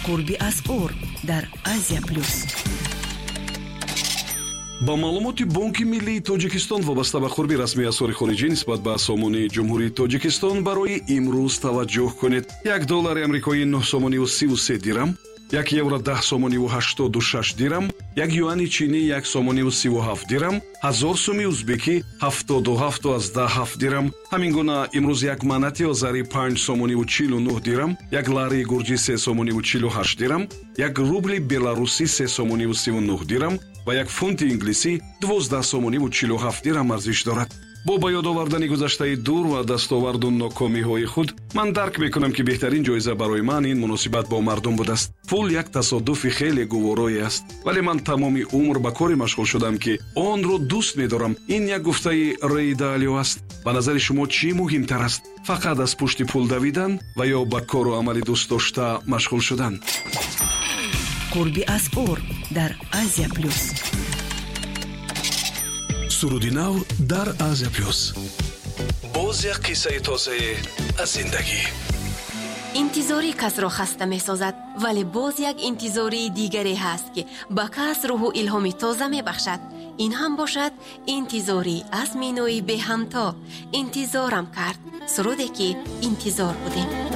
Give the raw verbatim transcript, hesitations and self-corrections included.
قربی از اور در آسیا پلوس. با معلومات بانک ملی تاجیکستان وابسته به قربی رسمی اسعار خارجی نسبت به سامانه جمهوری تاجیکستان برای امروز توجه کنید. یک دلار آمریکایی نه سامانی و سی و سه درم، یک یورو ده سامانی و هشتاد و شش درم، یک یوان چینی یک سامانی و سی و هفت درم، هزار سومی ازبکی هفتاد و هفت و از ده هفت درم. همین گونه امروز یک مناتی آذری پنج سامانی و چهل و نه درم، یک لاری گرجی سه سامانی و چهل و هشت درم، یک روبل بلاروسی سه سامانی و سی و نه درم و یک فونت انگلیسی دوازده سامانی و چهل و هفت درم ارزش دارد. با به یاد آوردن گذشته دور و دستاورد و ناکامی‌های خود، من درک میکنم که بهترین جایزه برای من این مناسبت با مردم بوده است. پول یک تصادف خیلی گوارایی است، ولی من تمام عمر به کاری مشغول شدم که آن را دوست می‌دارم. این یک گفته ری دالیو است. به نظر شما چی مهمتر است؟ فقط از پشت پول دویدن و یا به کار و عمل دوست داشته مشغول شدن؟ قربی از اور در آسیا پلوس. سرودی نو در آسیا پلوس. باز یک قصه تازه از زندگی. انتظاری کس را خسته می سازد، ولی باز یک انتظاری دیگری هست که با کس روح و الهام تازه می بخشد. این هم باشد انتظاری از مینوی به همتا. انتظارم کرد، سرودی که انتظار بودیم.